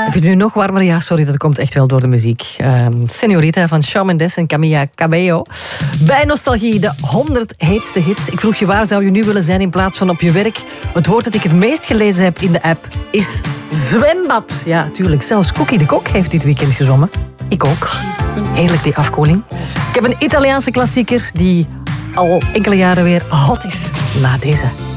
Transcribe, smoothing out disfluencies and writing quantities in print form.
Heb je nu nog warmer? Ja, sorry, dat komt echt wel door de muziek. Señorita van Shawn Mendes en Camila Cabello. Bij Nostalgie, de 100 heetste hits. Ik vroeg je, waar zou je nu willen zijn in plaats van op je werk? Het woord dat ik het meest gelezen heb in de app is zwembad. Ja, tuurlijk. Zelfs Cookie de Kok heeft dit weekend gezwommen. Ik ook. Heerlijk, die afkoeling. Ik heb een Italiaanse klassieker die al enkele jaren weer hot is. Na deze.